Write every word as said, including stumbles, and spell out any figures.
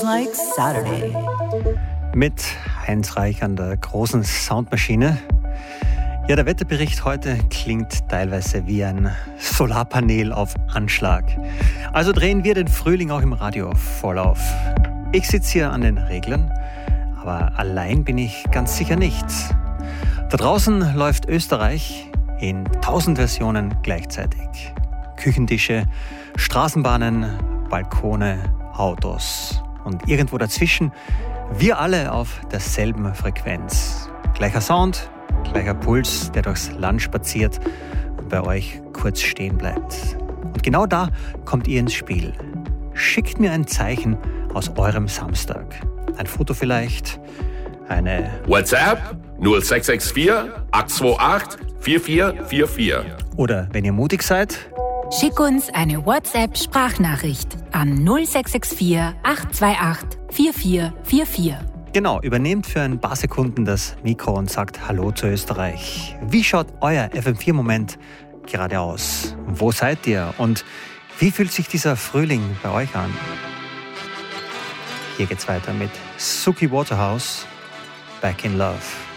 like Saturday. Mit Heinz Reich an der großen Soundmaschine. Ja, der Wetterbericht heute klingt teilweise wie ein Solarpanel auf Anschlag. Also drehen wir den Frühling auch im Radio voll auf. Ich sitze hier an den Reglern, aber allein bin ich ganz sicher nicht. Da draußen läuft Österreich in tausend Versionen gleichzeitig. Küchentische, Straßenbahnen, Balkone, Autos. Und irgendwo dazwischen, wir alle auf derselben Frequenz. Gleicher Sound, gleicher Puls, der durchs Land spaziert und bei euch kurz stehen bleibt. Und genau da kommt ihr ins Spiel. Schickt mir ein Zeichen aus eurem Samstag. Ein Foto vielleicht, eine WhatsApp null sechs sechs vier acht zwei acht vier vier vier vier. Oder wenn ihr mutig seid, schick uns eine WhatsApp-Sprachnachricht an null sechs sechs vier acht zwei acht vier vier vier vier. Genau, übernehmt für ein paar Sekunden das Mikro und sagt Hallo zu Österreich. Wie schaut euer F M vier Moment gerade aus? Wo seid ihr? Und wie fühlt sich dieser Frühling bei euch an? Hier geht's weiter mit Suki Waterhouse, Back in Love.